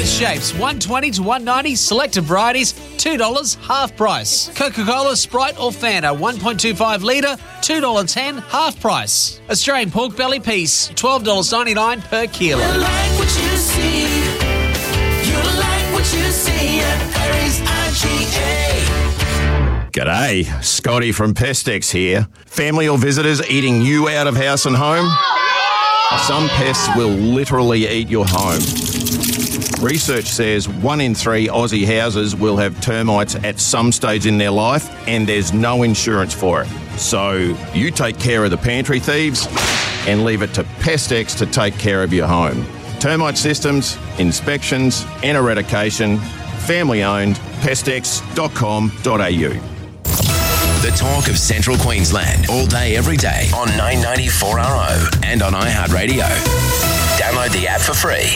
Chocolate shapes, $1.20 to $1.90. Selected varieties, $2 half price. Coca-Cola, Sprite or Fanta, 1.25 litre, $2.10 half price. Australian pork belly piece, $12.99 per kilo. You like what you see. You like what you see at Harry's IGA. G'day, Scotty from Pestex here. Family or visitors eating you out of house and home? Some pests will literally eat your home. Research says 1 in 3 Aussie houses will have termites at some stage in their life, and there's no insurance for it. So you take care of the pantry thieves and leave it to Pestex to take care of your home. Termite systems, inspections and eradication, family owned, pestex.com.au. The talk of Central Queensland, all day, every day on 994RO and on iHeartRadio. Download the app for free.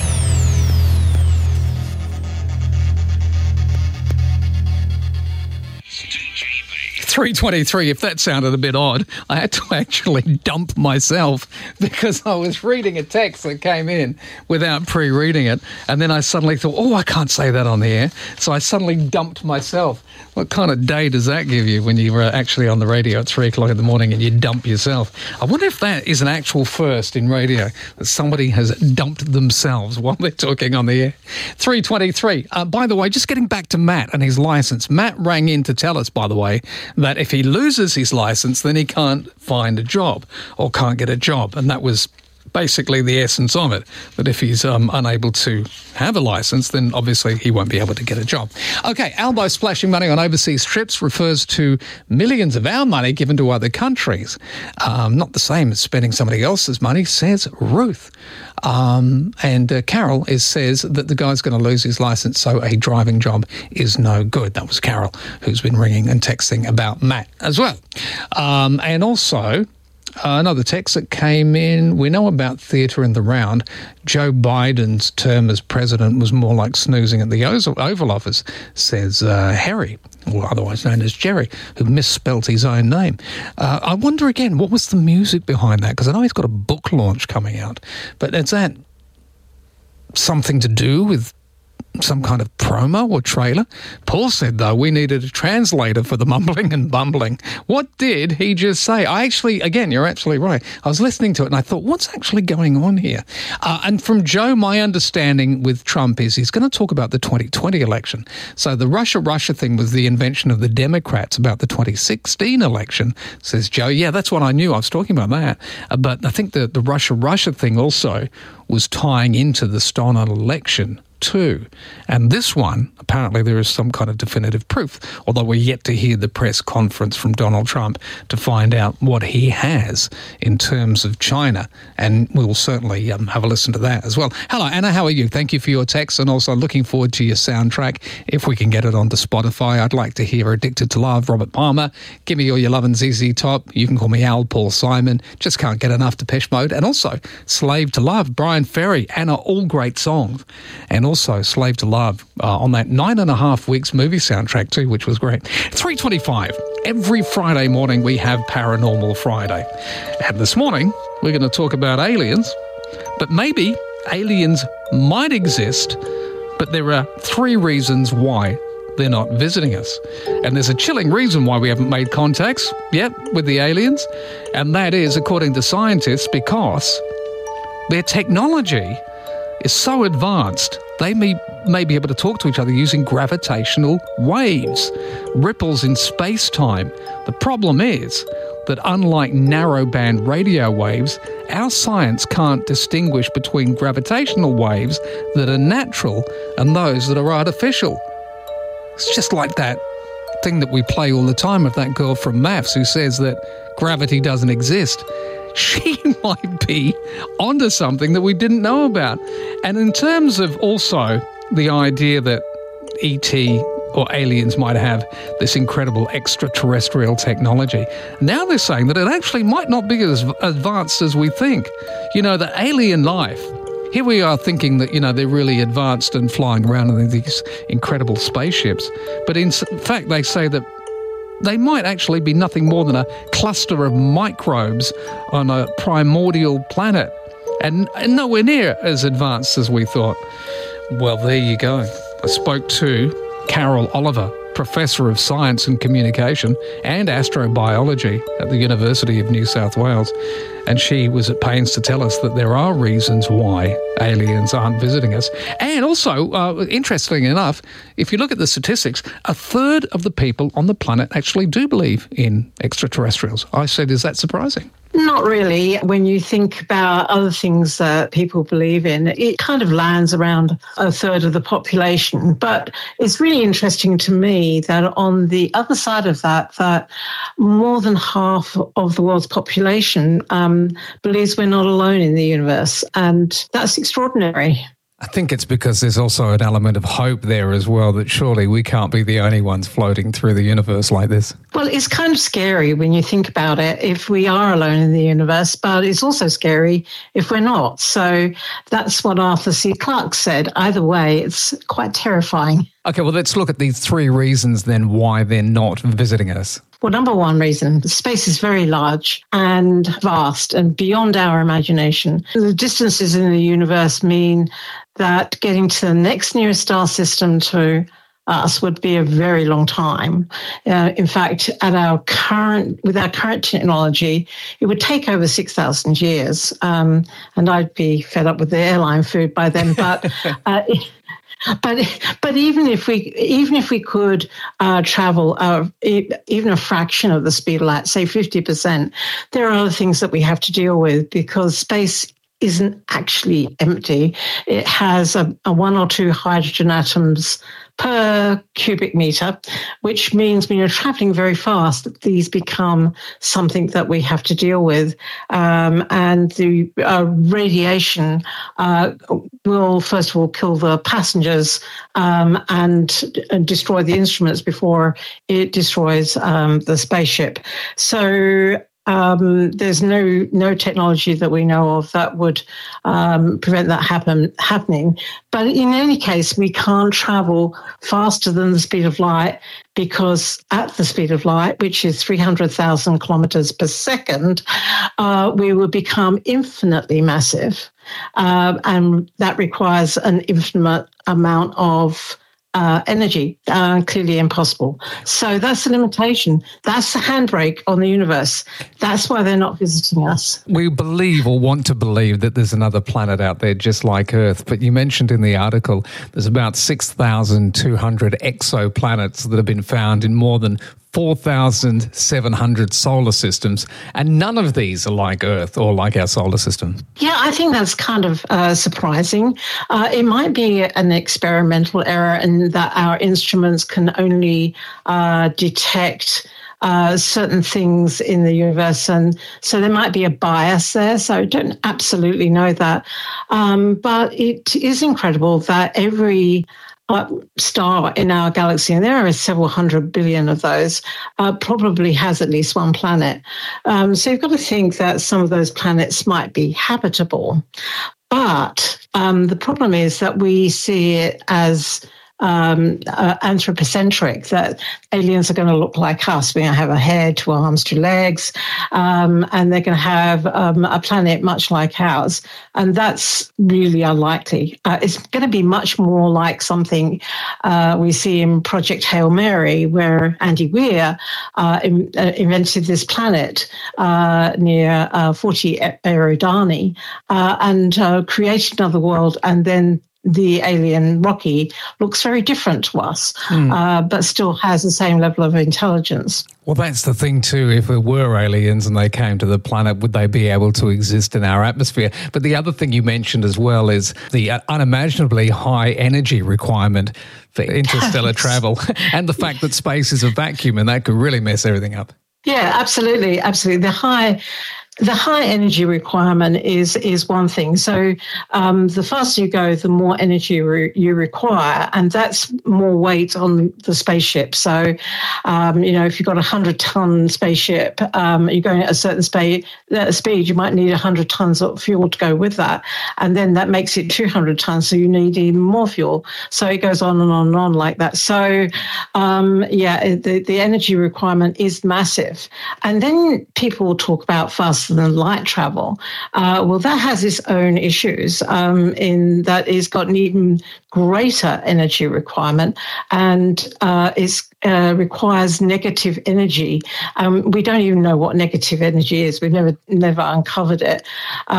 3:23, if that sounded a bit odd, I had to actually dump myself because I was reading a text that came in without pre-reading it, and then I suddenly thought, I can't say that on the air, so I suddenly dumped myself. What kind of day does that give you when you were actually on the radio at 3 o'clock in the morning and you dump yourself? I wonder if that is an actual first in radio, that somebody has dumped themselves while they're talking on the air. 3:23. By the way, just getting back to Matt and his licence. Matt rang in to tell us, by the way, that if he loses his licence, then he can't find a job or can't get a job. And that was basically the essence of it, that if he's unable to have a licence, then obviously he won't be able to get a job. Okay, Albo splashing money on overseas trips refers to millions of our money given to other countries. Not the same as spending somebody else's money, says Ruth. And Carol says that the guy's going to lose his licence, so a driving job is no good. That was Carol, who's been ringing and texting about Matt as well. And also, another text that came in, we know about theatre in the round. Joe Biden's term as president was more like snoozing at the Oval Office, says Harry, or otherwise known as Jerry, who misspelt his own name. I wonder again, what was the music behind that? Because I know he's got a book launch coming out, but is that something to do with some kind of promo or trailer? Paul said, though, we needed a translator for the mumbling and bumbling. What did he just say? Again, you're absolutely right. I was listening to it and I thought, what's actually going on here? And from Joe, my understanding with Trump is he's going to talk about the 2020 election. So the Russia thing was the invention of the Democrats about the 2016 election, says Joe. Yeah, that's what I knew. I was talking about that. But I think the Russia thing also was tying into the Stoner election too. And this one, apparently there is some kind of definitive proof, although we're yet to hear the press conference from Donald Trump to find out what he has in terms of China. And we'll certainly have a listen to that as well. Hello, Anna, how are you? Thank you for your text, and also looking forward to your soundtrack. If we can get it onto Spotify, I'd like to hear Addicted to Love, Robert Palmer, Give Me All Your Lovin' ZZ Top. You can call me Al, Paul Simon. Just can't get enough Depeche Mode. And also Slave to Love, Brian Ferry. Anna, all great songs. And also Slave to Love on that 9.5 weeks movie soundtrack too, which was great. 3:25. Every Friday morning we have Paranormal Friday. And this morning we're going to talk about aliens, but maybe aliens might exist, but there are 3 reasons why they're not visiting us. And there's a chilling reason why we haven't made contacts yet with the aliens, and that is, according to scientists, because their technology is so advanced, they may be able to talk to each other using gravitational waves, ripples in space-time. The problem is that unlike narrowband radio waves, our science can't distinguish between gravitational waves that are natural and those that are artificial. It's just like that thing that we play all the time of that girl from Maths who says that gravity doesn't exist. She might be onto something that we didn't know about. And in terms of also the idea that ET or aliens might have this incredible extraterrestrial technology, now they're saying that it actually might not be as advanced as we think. You know, the alien life, here we are thinking that, you know, they're really advanced and flying around in these incredible spaceships. But in fact, they say that they might actually be nothing more than a cluster of microbes on a primordial planet. and nowhere near as advanced as we thought. Well, there you go. I spoke to Carol Oliver, Professor of Science and Communication and Astrobiology at the University of New South Wales, and she was at pains to tell us that there are reasons why aliens aren't visiting us. And also, interestingly enough, if you look at the statistics, a third of the people on the planet actually do believe in extraterrestrials. I said, is that surprising? Not really. When you think about other things that people believe in, it kind of lands around a third of the population. But it's really interesting to me that on the other side of that, that more than half of the world's population believes we're not alone in the universe. And that's extraordinary. I think it's because there's also an element of hope there as well, that surely we can't be the only ones floating through the universe like this. Well, it's kind of scary when you think about it, if we are alone in the universe, but it's also scary if we're not. So that's what Arthur C. Clarke said. Either way, it's quite terrifying. Okay, well, let's look at these 3 reasons then why they're not visiting us. Well, number one reason, space is very large and vast and beyond our imagination. The distances in the universe mean that getting to the next nearest star system to us would be a very long time. In fact, with our current technology, it would take over 6,000 years. And I'd be fed up with the airline food by then. But But even if we could travel even a fraction of the speed of light, say 50%, there are other things that we have to deal with, because space isn't actually empty. It has a 1 or 2 hydrogen atoms per cubic meter, which means when you're traveling very fast, these become something that we have to deal with. And the radiation will, first of all, kill the passengers and destroy the instruments before it destroys the spaceship. So there's no technology that we know of that would prevent that happening. But in any case, we can't travel faster than the speed of light, because at the speed of light, which is 300,000 kilometers per second, we will become infinitely massive. And that requires an infinite amount of energy, clearly impossible. So that's the limitation. That's the handbrake on the universe. That's why they're not visiting us. We believe, or want to believe, that there's another planet out there just like Earth. But you mentioned in the article there's about 6,200 exoplanets that have been found in more than 4,700 solar systems, and none of these are like Earth or like our solar system. Yeah, I think that's kind of surprising. It might be an experimental error in that our instruments can only detect certain things in the universe, and so there might be a bias there. So I don't absolutely know that. But it is incredible that every star in our galaxy, and there are several hundred billion of those, probably has at least one planet. So you've got to think that some of those planets might be habitable. But the problem is that we see it as anthropocentric, that aliens are going to look like us. We're going to have a head, 2 arms, 2 legs, and they're going to have a planet much like ours. And that's really unlikely. It's going to be much more like something we see in Project Hail Mary, where Andy Weir invented this planet near 40 Eridani and created another world, and then the alien Rocky looks very different to us, but still has the same level of intelligence. Well, that's the thing too. If it were aliens and they came to the planet, would they be able to exist in our atmosphere? But the other thing you mentioned as well is the unimaginably high energy requirement for interstellar travel, and the fact that space is a vacuum, and that could really mess everything up. Yeah, absolutely. The high energy requirement is one thing. So the faster you go, the more energy you require, and that's more weight on the spaceship. So, if you've got a 100-ton spaceship, you're going at a certain speed, you might need 100 tons of fuel to go with that. And then that makes it 200 tons, so you need even more fuel. So it goes on and on and on like that. So, the energy requirement is massive. And then people talk about fast faster than light travel. Well, that has its own issues in that it's got an even greater energy requirement, and it requires negative energy. We don't even know what negative energy is. We've never uncovered it.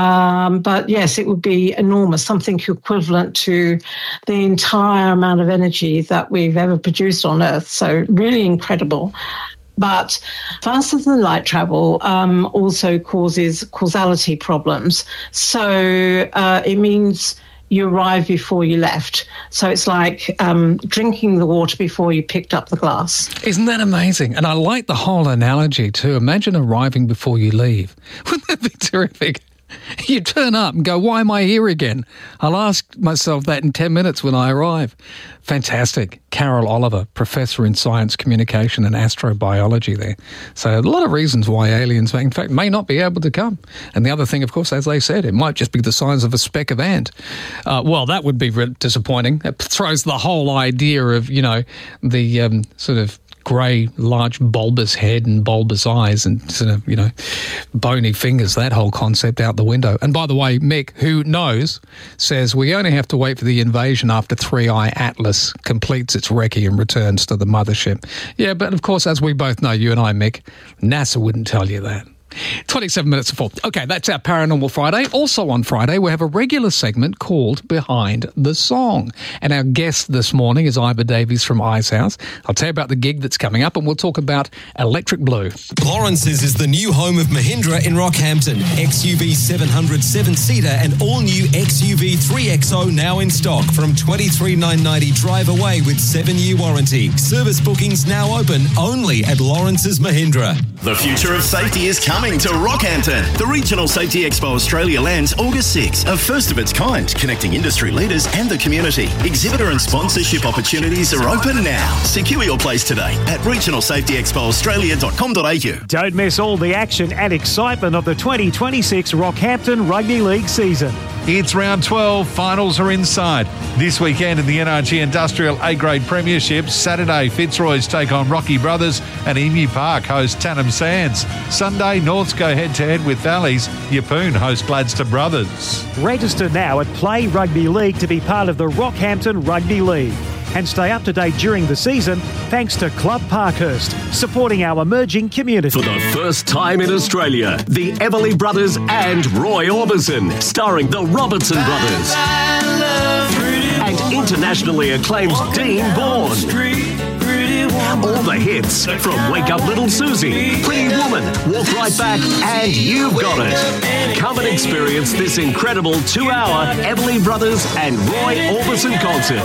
But yes, it would be enormous, something equivalent to the entire amount of energy that we've ever produced on Earth. So really incredible. But faster than light travel also causes causality problems. So it means you arrive before you left. So it's like drinking the water before you picked up the glass. Isn't that amazing? And I like the whole analogy too. Imagine arriving before you leave. Wouldn't that be terrific? You turn up and go, why am I here again? I'll ask myself that in 10 minutes when I arrive. Fantastic. Carol Oliver, Professor in Science Communication and Astrobiology there. So a lot of reasons why aliens, in fact, may not be able to come. And the other thing, of course, as they said, it might just be the size of a speck of ant. Well, that would be disappointing. It throws the whole idea of, the sort of grey, large, bulbous head and bulbous eyes and sort of, bony fingers, that whole concept out the window. And by the way, Mick, who knows, says we only have to wait for the invasion after 3i Atlas completes its recce and returns to the mothership. Yeah, but of course, as we both know, you and I, Mick, NASA wouldn't tell you that. 27 minutes to 4. Okay, that's our Paranormal Friday. Also on Friday, we have a regular segment called Behind the Song. And our guest this morning is Iva Davies from Icehouse. I'll tell you about the gig that's coming up and we'll talk about Electric Blue. Lawrence's is the new home of Mahindra in Rockhampton. XUV 700 7-seater and all-new XUV 3XO now in stock from $23,990 drive away with 7-year warranty. Service bookings now open only at Lawrence's Mahindra. The future of safety is coming to Rockhampton. The Regional Safety Expo Australia lands August 6, a first of its kind, connecting industry leaders and the community. Exhibitor and sponsorship opportunities are open now. Secure your place today at regionalsafetyexpoaustralia.com.au. Don't miss all the action and excitement of the 2026 Rockhampton Rugby League season. It's round 12. Finals are inside. This weekend in the NRG Industrial A-Grade Premiership, Saturday, Fitzroy's take on Rocky Brothers and Emu Park host Tannum Sands. Sunday, Norths go head-to-head with Valleys. Yeppoon host Gladstone Brothers. Register now at Play Rugby League to be part of the Rockhampton Rugby League. And stay up to date during the season thanks to Club Parkhurst, supporting our emerging community. For the first time in Australia, the Everly Brothers and Roy Orbison, starring the Robertson Brothers. And internationally acclaimed Dean Bourne. All the hits from Wake Up Little Susie, Pretty Woman, Walk Right Back, and You've Got It. Come and experience this incredible 2-hour Everly Brothers and Roy Orbison concert.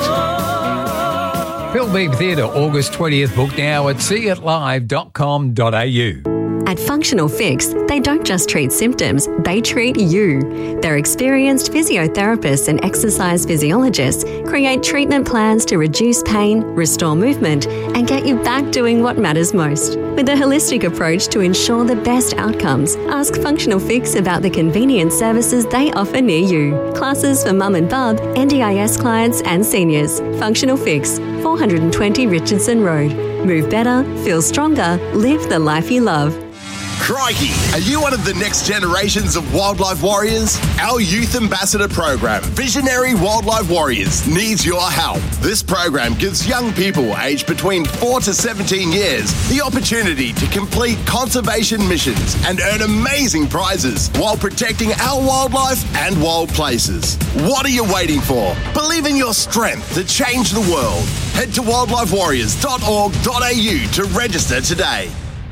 Phil Beebe Theatre, August 20th. Book now at seeitlive.com.au. At Functional Fix, they don't just treat symptoms, they treat you. Their experienced physiotherapists and exercise physiologists create treatment plans to reduce pain, restore movement, and get you back doing what matters most. With a holistic approach to ensure the best outcomes, ask Functional Fix about the convenient services they offer near you. Classes for mum and bub, NDIS clients and seniors. Functional Fix, 420 Richardson Road. Move better, feel stronger, live the life you love. Crikey! Are you one of the next generations of wildlife warriors? Our Youth Ambassador program, Visionary Wildlife Warriors, needs your help. This program gives young people aged between 4 to 17 years the opportunity to complete conservation missions and earn amazing prizes while protecting our wildlife and wild places. What are you waiting for? Believe in your strength to change the world. Head to wildlifewarriors.org.au to register today.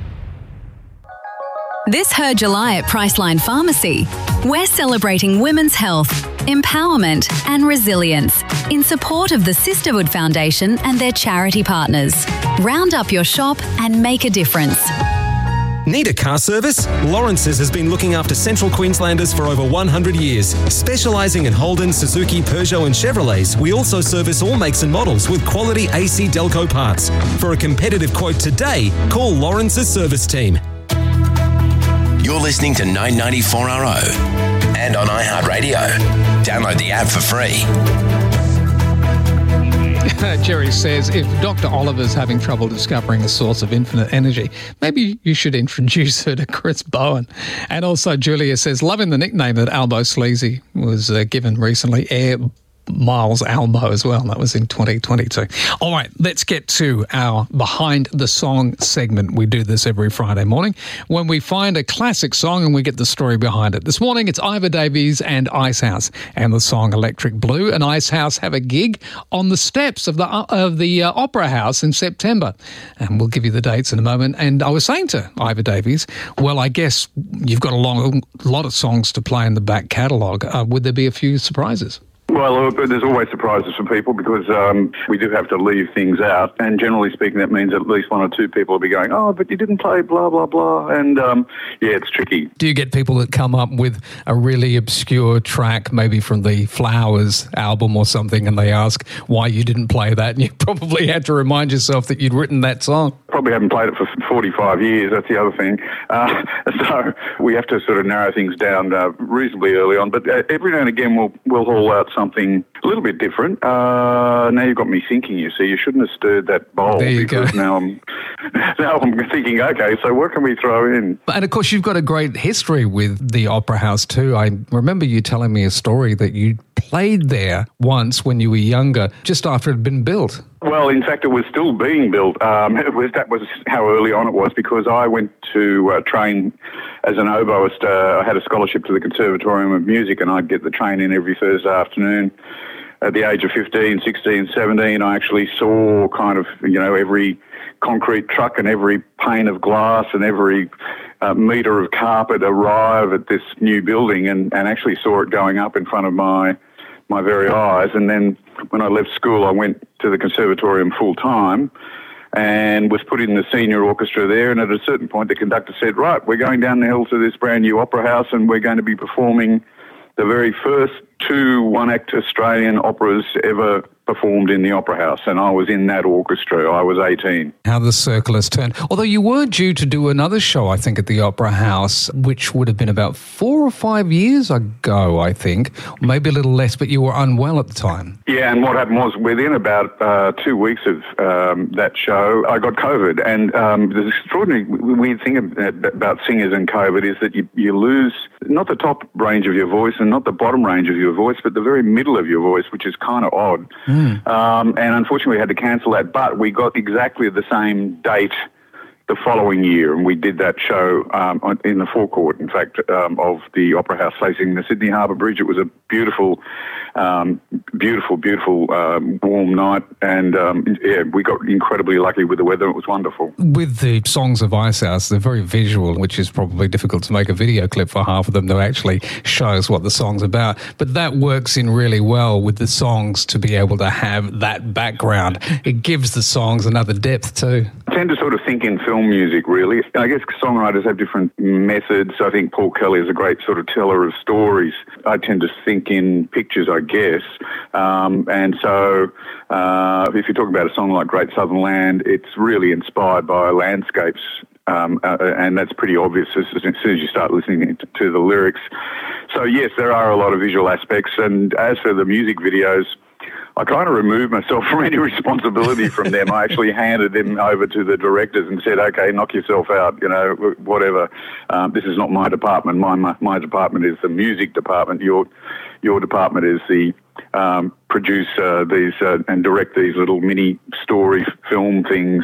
This Her July at Priceline Pharmacy, we're celebrating women's health, empowerment and resilience in support of the Sisterhood Foundation and their charity partners. Round up your shop and make a difference. Need a car service? Lawrence's has been looking after Central Queenslanders for over 100 years. Specialising in Holden, Suzuki, Peugeot and Chevrolets, we also service all makes and models with quality AC Delco parts. For a competitive quote today, call Lawrence's service team. You're listening to 994RO and on iHeartRadio. Download the app for free. Jerry says, if Dr. Oliver's having trouble discovering a source of infinite energy, maybe you should introduce her to Chris Bowen. And also Julia says, loving the nickname that Albo Sleazy was given recently, Air Miles Albo as well. That was in 2022. All right, let's get to our Behind the Song segment. We do this every Friday morning when we find a classic song and we get the story behind it. This morning it's Ivor Davies and Icehouse and the song Electric Blue. And Icehouse have a gig on the steps of the Opera House in September. And we'll give you the dates in a moment. And I was saying to Ivor Davies, well, I guess you've got a lot of songs to play in the back catalogue. Would there be a few surprises? Well, there's always surprises for people because we do have to leave things out. And generally speaking, that means at least one or two people will be going, oh, but you didn't play blah, blah, blah. And, yeah, it's tricky. Do you get people that come up with a really obscure track, maybe from the Flowers album or something, and they ask why you didn't play that? And you probably had to remind yourself that you'd written that song. Probably haven't played it for 45 years. That's the other thing. So we have to sort of narrow things down reasonably early on. But every now and again, we'll haul out something a little bit different. Now you've got me thinking, you see. You shouldn't have stirred that bowl. There you go. Now I'm thinking, okay, so what can we throw in? And, of course, you've got a great history with the Opera House too. I remember you telling me a story that you played there once when you were younger, just after it had been built. Well, in fact, it was still being built. That was how early on it was, because I went to train as an oboist. I had a scholarship to the Conservatorium of Music, and I'd get the train in every Thursday afternoon. At the age of 15, 16, 17, I actually saw kind of, every concrete truck and every pane of glass and every metre of carpet arrive at this new building, and actually saw it going up in front of my very eyes. And then when I left school, I went to the Conservatorium full time and was put in the senior orchestra there. And at a certain point, the conductor said, right, we're going down the hill to this brand new opera house and we're going to be performing the very first 2 one-act Australian operas ever performed in the Opera House, and I was in that orchestra. I was 18. How the circle has turned. Although you were due to do another show, I think, at the Opera House, which would have been about 4 or 5 years ago, I think. Maybe a little less, but you were unwell at the time. Yeah, and what happened was within about 2 weeks of that show, I got COVID. And the extraordinary weird thing about singers and COVID is that you lose not the top range of your voice and not the bottom range of your voice, but the very middle of your voice, which is kind of odd. And unfortunately, we had to cancel that, but we got exactly the same date the following year, and we did that show in the forecourt, in fact, of the Opera House facing the Sydney Harbour Bridge. It was a beautiful, warm night, and we got incredibly lucky with the weather. It was wonderful. With the songs of Icehouse, they're very visual, which is probably difficult to make a video clip for half of them that actually shows what the song's about. But that works in really well with the songs to be able to have that background. It gives the songs another depth too. I tend to sort of think in film music, really. I guess songwriters have different methods. I think Paul Kelly is a great sort of teller of stories. I tend to think in pictures, I guess. And so if you talk about a song like Great Southern Land, it's really inspired by landscapes. And that's pretty obvious as soon as you start listening to the lyrics. So, yes, there are a lot of visual aspects. And as for the music videos, I kind of removed myself from any responsibility from them. I actually handed them over to the directors and said, okay, knock yourself out, whatever. This is not my department. My department is the music department. Your department is the produce these and direct these little mini story film things.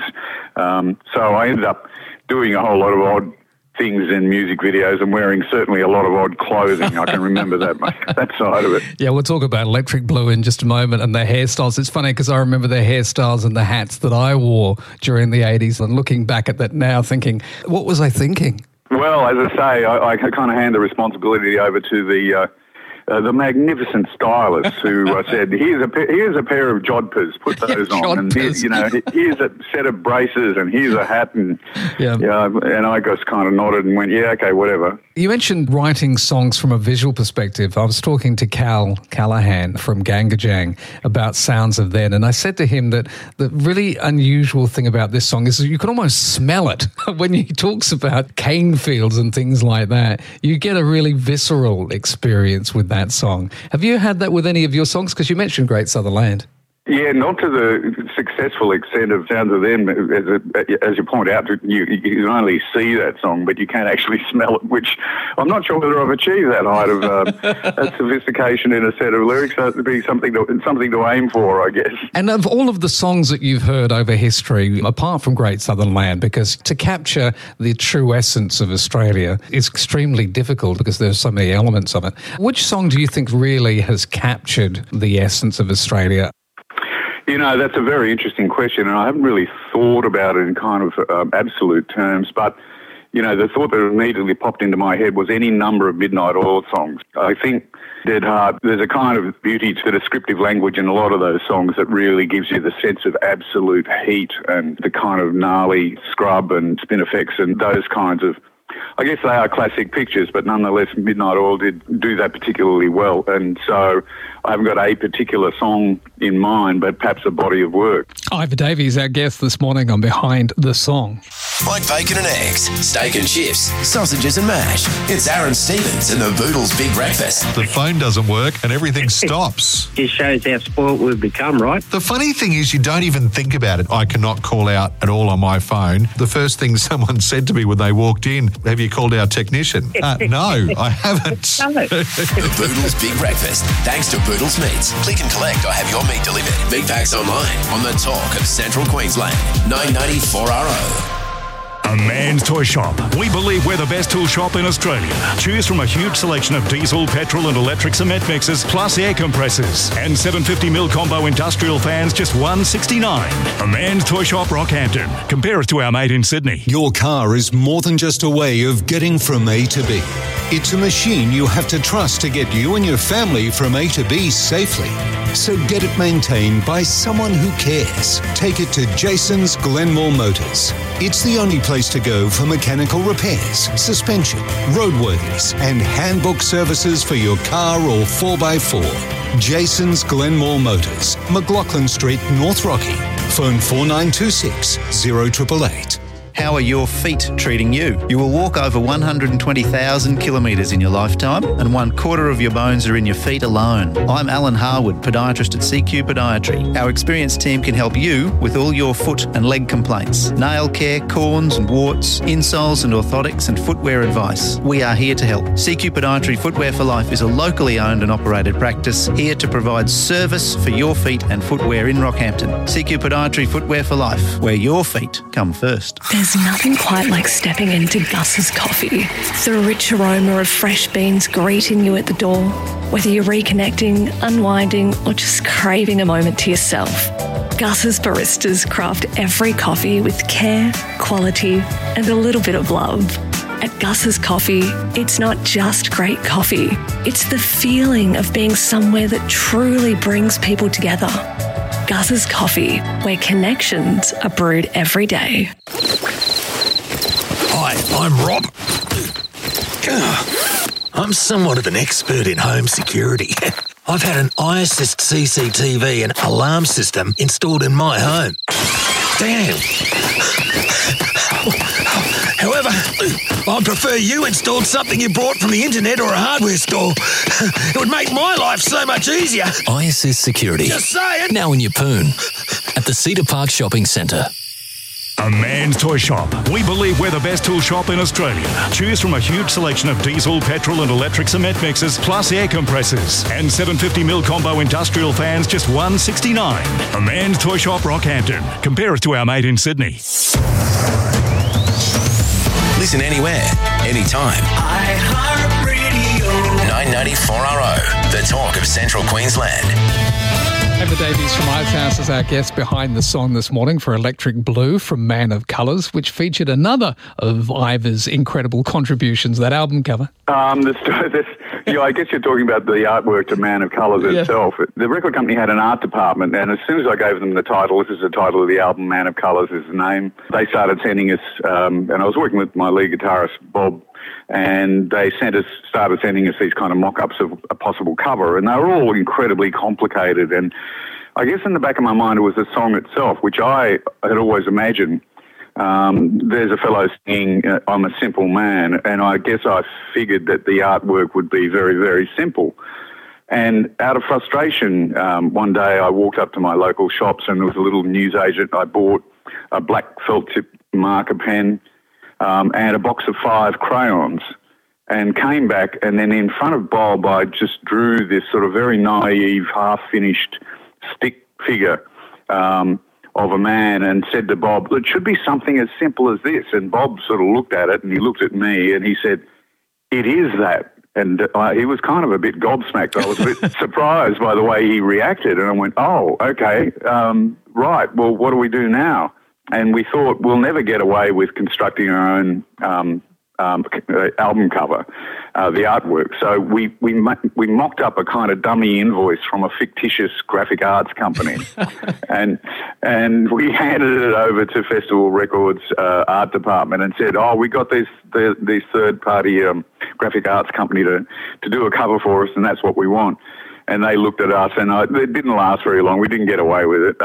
So I ended up doing a whole lot of odd things in music videos and wearing certainly a lot of odd clothing. I can remember that side of it. Yeah, we'll talk about Electric Blue in just a moment and their hairstyles. It's funny because I remember their hairstyles and the hats that I wore during the 80s, and looking back at that now thinking, what was I thinking? Well, as I say, I kind of hand the responsibility over to the magnificent stylist who said, here's a pair of jodhpurs, put those on, and here's a set of braces, and here's a hat, and and I just kind of nodded and went, yeah, okay, whatever. You mentioned writing songs from a visual perspective. I was talking to Cal Callahan from Gangajang about Sounds of Then, and I said to him that the really unusual thing about this song is you can almost smell it when he talks about cane fields and things like that. You get a really visceral experience with that song. Have you had that with any of your songs? Because you mentioned Great Southern Land. Yeah, not to the successful extent of Sounds of Them. As you point out, you can only see that song, but you can't actually smell it, which I'm not sure whether I've achieved that height of sophistication in a set of lyrics. So it'd be something to aim for, I guess. And of all of the songs that you've heard over history, apart from Great Southern Land, because to capture the true essence of Australia is extremely difficult because there's so many elements of it. Which song do you think really has captured the essence of Australia? You know, that's a very interesting question, and I haven't really thought about it in kind of absolute terms, but, you know, the thought that immediately popped into my head was any number of Midnight Oil songs. I think Dead Heart, there's a kind of beauty to the descriptive language in a lot of those songs that really gives you the sense of absolute heat and the kind of gnarly scrub and spin effects and those kinds of, I guess they are classic pictures, but nonetheless Midnight Oil did do that particularly well. And so I haven't got a particular song in mind, but perhaps a body of work. Ivor Davies, our guest this morning on Behind the Song. Like bacon and eggs, steak and chips, sausages and mash. It's Aaron Stevens and the Boodles Big Breakfast. The phone doesn't work and everything stops. Just shows how spoiled we've become, right? The funny thing is you don't even think about it. I cannot call out at all on my phone. The first thing someone said to me when they walked in, have you called our technician? No, I haven't. The Boodles Big Breakfast. Thanks to Boodles Meats. Click and collect or have your meat delivered. Big packs online on the talk of Central Queensland. 994 RO. A Man's Toy Shop. We believe we're the best tool shop in Australia. Choose from a huge selection of diesel, petrol and electric cement mixers, plus air compressors. And 750mm combo industrial fans, just $169. A Man's Toy Shop, Rockhampton. Compare us to our mate in Sydney. Your car is more than just a way of getting from A to B. It's a machine you have to trust to get you and your family from A to B safely. So get it maintained by someone who cares. Take it to Jason's Glenmore Motors. It's the only place to go for mechanical repairs, suspension, roadworthies, and handbook services for your car or 4x4. Jason's Glenmore Motors, McLaughlin Street, North Rocky. Phone 4926 0888. How are your feet treating you? You will walk over 120,000 kilometres in your lifetime, and 1/4 of your bones are in your feet alone. I'm Alan Harwood, podiatrist at CQ Podiatry. Our experienced team can help you with all your foot and leg complaints, nail care, corns and warts, insoles and orthotics and footwear advice. We are here to help. CQ Podiatry Footwear for Life is a locally owned and operated practice here to provide service for your feet and footwear in Rockhampton. CQ Podiatry Footwear for Life, where your feet come first. There's nothing quite like stepping into Gus's Coffee. The rich aroma of fresh beans greeting you at the door. Whether you're reconnecting, unwinding, or just craving a moment to yourself, Gus's baristas craft every coffee with care, quality, and a little bit of love. At Gus's Coffee, it's not just great coffee. It's the feeling of being somewhere that truly brings people together. Gus's Coffee, where connections are brewed every day. Hi, I'm Rob. I'm somewhat of an expert in home security. I've had an iAssist CCTV and alarm system installed in my home. Damn. However, I'd prefer you installed something you bought from the internet or a hardware store. It would make my life so much easier. iAssist Security. Just saying. Now in your poon. At the Cedar Park Shopping Centre. A Man's Toy Shop. We believe we're the best tool shop in Australia. Choose from a huge selection of diesel, petrol and electric cement mixers, plus air compressors. And 750mm combo industrial fans, just $169. A Man's Toy Shop, Rockhampton. Compare us to our mate in Sydney. Listen anywhere, anytime. iHeartRadio. 994 RO, the talk of Central Queensland. Ivor Davies from Ice House is our guest behind the song this morning for Electric Blue from Man of Colours, which featured another of Ivor's incredible contributions, that album cover. I guess you're talking about the artwork to Man of Colours itself. The record company had an art department, and as soon as I gave them the title, this is the title of the album, Man of Colours is the name, they started sending us, and I was working with my lead guitarist, Bob, and they started sending us these kind of mock-ups of a possible cover, and they were all incredibly complicated. And I guess in the back of my mind it was the song itself, which I had always imagined. There's a fellow singing, I'm a simple man, and I guess I figured that the artwork would be very, very simple. And out of frustration, one day I walked up to my local shops and there was a little newsagent. I bought a black felt tip marker pen and a box of 5 crayons, and came back, and then in front of Bob I just drew this sort of very naive, half-finished stick figure of a man and said to Bob, it should be something as simple as this. And Bob sort of looked at it and he looked at me and he said, it is that. And he was kind of a bit gobsmacked. I was a bit surprised by the way he reacted. And I went, oh, okay, right, well, what do we do now? And we thought we'll never get away with constructing our own album cover, the artwork. So we mocked up a kind of dummy invoice from a fictitious graphic arts company, and we handed it over to Festival Records art department and said, "Oh, we got these third party graphic arts company to do a cover for us, and that's what we want." And they looked at us, and it didn't last very long. We didn't get away with it.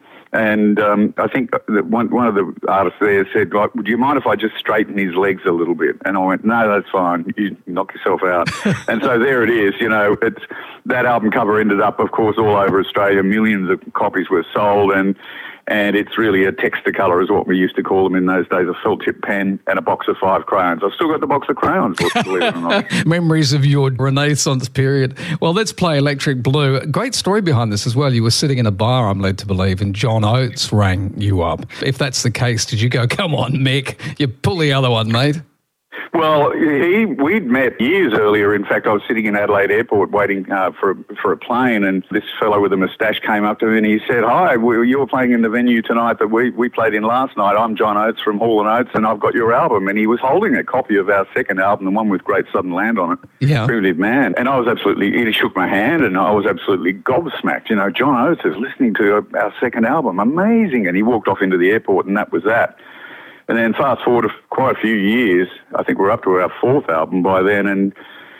And I think that one of the artists there said, like, "Do you mind if I just straighten his legs a little bit?" And I went, "No, that's fine. You knock yourself out." And so there it is. You know, that album cover ended up, of course, all over Australia. Millions of copies were sold, and it's really a Textacolor is what we used to call them in those days, a felt tip pen and a box of 5 crayons. I've still got the box of crayons, believe it or not. Memories of your Renaissance period. Well, let's play Electric Blue. Great story behind this as well. You were sitting in a bar, I'm led to believe, and John Oates rang you up. If that's the case, did you go, come on, Mick, you pull the other one, mate? Well, we'd met years earlier. In fact, I was sitting in Adelaide Airport waiting for a plane, and this fellow with a moustache came up to me and he said, "Hi, you were playing in the venue tonight that we played in last night. I'm John Oates from Hall & Oates, and I've got your album." And he was holding a copy of our second album, the one with Great Southern Land on it, yeah. Primitive Man. And I was he shook my hand, and I was absolutely gobsmacked. You know, John Oates is listening to our second album. Amazing. And he walked off into the airport, and that was that. And then fast forward quite a few years, I think we're up to our 4th album by then, and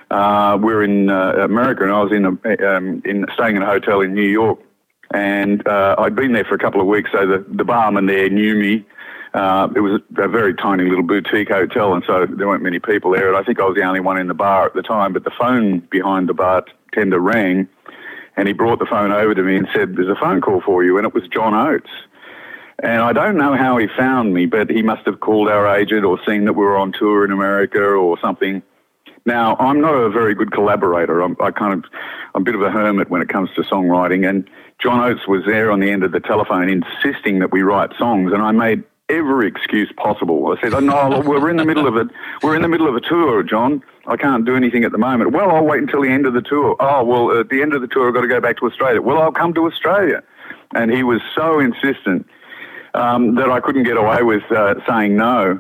we're in America, and I was staying in a hotel in New York, and I'd been there for a couple of weeks, so the barman there knew me. It was a very tiny little boutique hotel, and so there weren't many people there, and I think I was the only one in the bar at the time, but the phone behind the bartender rang, and he brought the phone over to me and said, "There's a phone call for you," and it was John Oates. And I don't know how he found me, but he must have called our agent or seen that we were on tour in America or something. Now, I'm not a very good collaborator. I'm a bit of a hermit when it comes to songwriting. And John Oates was there on the end of the telephone insisting that we write songs, and I made every excuse possible. I said, "Oh, no, we're in the middle of it. We're in the middle of a tour, John. I can't do anything at the moment." "Well, I'll wait until the end of the tour." "Oh, well, at the end of the tour, I've got to go back to Australia." "Well, I'll come to Australia." And he was so insistent that I couldn't get away with saying no.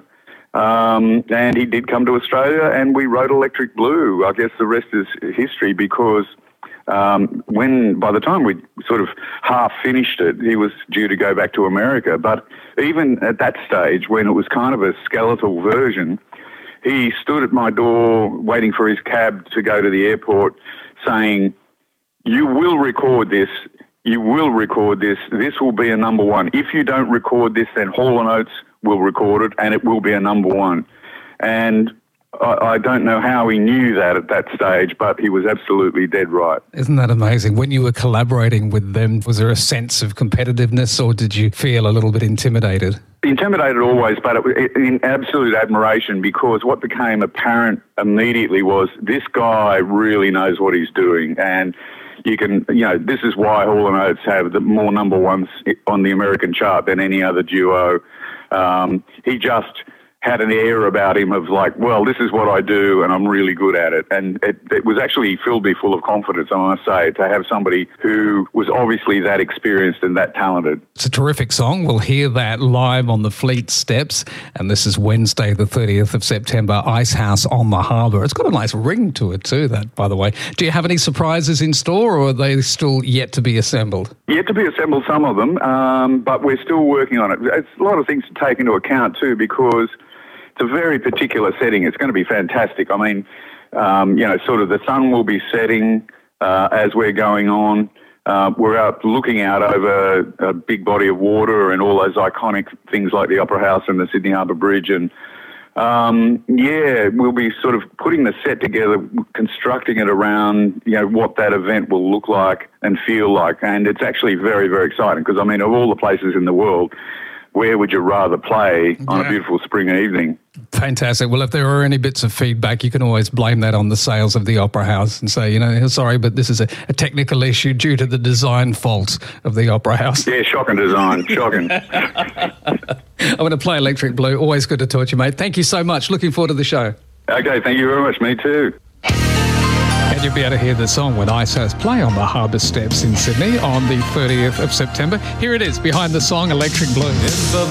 And he did come to Australia, and we wrote Electric Blue. I guess the rest is history, because by the time we sort of half finished it, he was due to go back to America. But even at that stage, when it was kind of a skeletal version, he stood at my door waiting for his cab to go to the airport saying, "You will record this. You will record this. This will be a number one. If you don't record this, then Hall & Oates will record it, and it will be a number one." And I don't know how he knew that at that stage, but he was absolutely dead right. Isn't that amazing? When you were collaborating with them, was there a sense of competitiveness, or did you feel a little bit intimidated? Intimidated always, but in absolute admiration, because what became apparent immediately was this guy really knows what he's doing. And this is why Hall & Oates have the more number ones on the American chart than any other duo. He just had an air about him of like, well, this is what I do and I'm really good at it. And it was actually filled me full of confidence, I must say, to have somebody who was obviously that experienced and that talented. It's a terrific song. We'll hear that live on the Fleet Steps. And this is Wednesday, the 30th of September, Ice House on the Harbour. It's got a nice ring to it too, that, by the way. Do you have any surprises in store, or are they still yet to be assembled? Yet to be assembled, some of them, but we're still working on it. It's a lot of things to take into account too, because it's a very particular setting. It's going to be fantastic. I mean, sort of the sun will be setting as we're going on. We're out looking out over a big body of water and all those iconic things like the Opera House and the Sydney Harbour Bridge. And We'll be sort of putting the set together, constructing it around, what that event will look like and feel like. And it's actually very, very exciting because, of all the places in the world, where would you rather play on a beautiful spring evening? Fantastic. Well, if there are any bits of feedback, you can always blame that on the sales of the Opera House and say, sorry, but this is a technical issue due to the design faults of the Opera House. Yeah, shocking design. Shocking. I'm going to play Electric Blue. Always good to talk to you, mate. Thank you so much. Looking forward to the show. Okay, thank you very much. Me too. And you'll be able to hear the song when Icehouse play on the Harbour Steps in Sydney on the 30th of September. Here it is, behind the song Electric Blue.